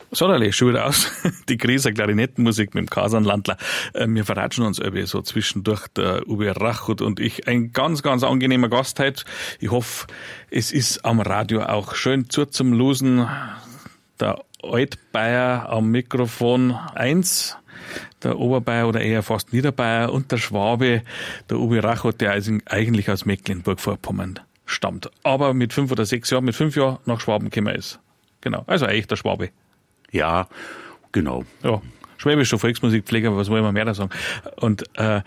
So, schon wieder aus. Die Grieser Klarinettenmusik mit dem Kasanlandler. Wir verratschen uns irgendwie so zwischendurch, der Uwe Rachut und ich. Ein ganz, ganz angenehmer Gast heute. Ich hoffe, es ist am Radio auch schön zum Losen. Der Altbayer am Mikrofon 1, der Oberbayer oder eher fast Niederbayer und der Schwabe, der Uwe Rachut, der eigentlich aus Mecklenburg-Vorpommern stammt. Aber mit 5 oder 6 Jahren, mit 5 Jahren nach Schwaben gekommen ist. Genau, also eigentlich der Schwabe. Ja, genau. Ja, schwäbischer Volksmusikpfleger, was wollen wir mehr da sagen? Und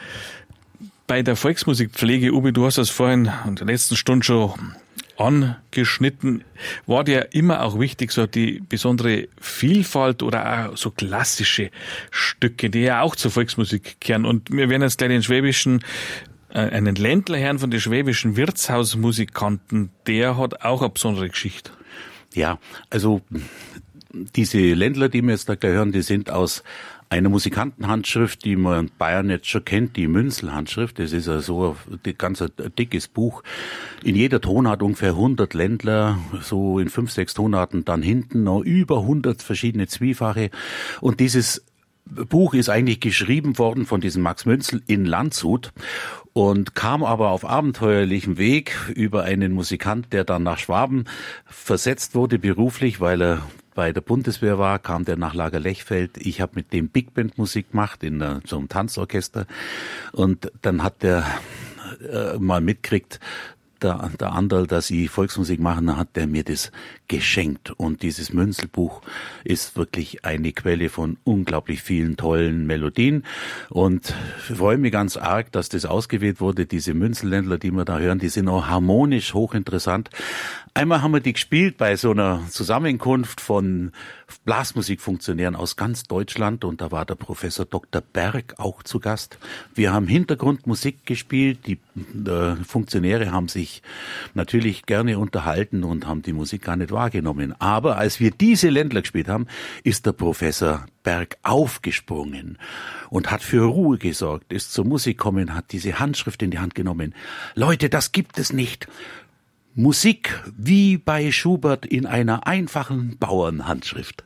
bei der Volksmusikpflege, Uwe, du hast das vorhin in der letzten Stunde schon angeschnitten, war dir immer auch wichtig, so die besondere Vielfalt oder auch so klassische Stücke, die ja auch zur Volksmusik gehören. Und wir werden jetzt gleich den schwäbischen, einen Ländler hören von den schwäbischen Wirtshausmusikanten, der hat auch eine besondere Geschichte. Ja, also diese Ländler, die wir jetzt da gleich hören, die sind aus einer Musikantenhandschrift, die man in Bayern jetzt schon kennt, die Münzel-Handschrift. Das ist also ein ganz dickes Buch. In jeder Tonart ungefähr 100 Ländler, so in 5, 6 Tonarten dann hinten noch über 100 verschiedene Zwiefache. Und dieses Buch ist eigentlich geschrieben worden von diesem Max Münzel in Landshut und kam aber auf abenteuerlichem Weg über einen Musikant, der dann nach Schwaben versetzt wurde beruflich, weil er bei der Bundeswehr war, kam der nach Lagerlechfeld. Ich habe mit dem Big Band Musik gemacht in so einem Tanzorchester und dann hat der mal mitkriegt, der Anderl, dass ich Volksmusik machen, dann hat der mir das geschenkt. Und dieses Münzelbuch ist wirklich eine Quelle von unglaublich vielen tollen Melodien. Und ich freue mich ganz arg, dass das ausgewählt wurde. Diese Münzelländler, die wir da hören, die sind auch harmonisch hochinteressant. Einmal haben wir die gespielt bei so einer Zusammenkunft von Blasmusikfunktionären aus ganz Deutschland und da war der Professor Dr. Berg auch zu Gast. Wir haben Hintergrundmusik gespielt, die Funktionäre haben sich natürlich gerne unterhalten und haben die Musik gar nicht wahrgenommen. Aber als wir diese Ländler gespielt haben, ist der Professor Berg aufgesprungen und hat für Ruhe gesorgt, ist zur Musik gekommen, hat diese Handschrift in die Hand genommen. Leute, das gibt es nicht. Musik wie bei Schubert in einer einfachen Bauernhandschrift.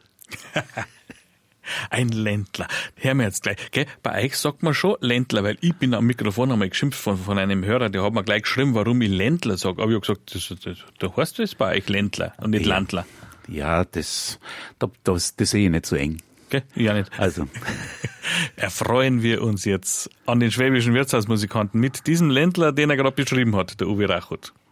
Ein Ländler. Hören wir jetzt gleich. Gell? Bei euch sagt man schon Ländler, weil ich bin am Mikrofon einmal geschimpft von einem Hörer, der hat mir gleich geschrieben, warum ich Ländler sage. Aber ich habe gesagt, da heißt das bei euch Ländler und nicht Landler. Ja, das sehe ich nicht so eng. Okay? Ja, nicht. Also. Erfreuen wir uns jetzt an den schwäbischen Wirtshausmusikanten mit diesem Ländler, den er gerade beschrieben hat, der Uwe Rachut.